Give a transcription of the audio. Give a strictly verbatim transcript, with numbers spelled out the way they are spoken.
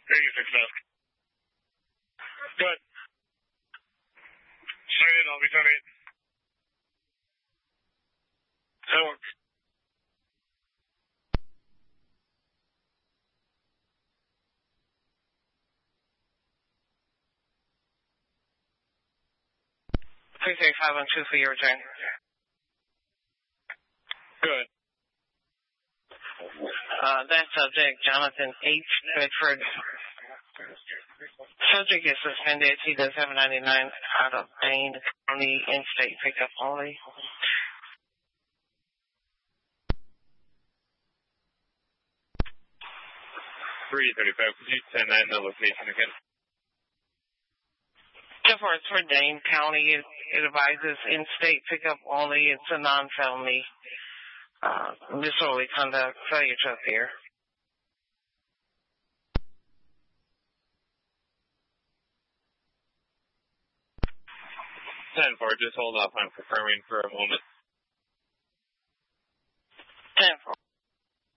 eighty-six thousand. Good. Sign in, I'll be ten eight. That works. three three five one two for your return. Good. Uh, that subject, Jonathan H. Bedford. Subject is suspended. He does have a ninety-nine out of Bain County in-state pickup only. three thirty-five, could you send that in the location again? So far, it's for Dane County. It, it advises in-state pickup only. It's a non-felony uh, disorderly conduct failure to appear. ten four, just hold off on confirming for a moment.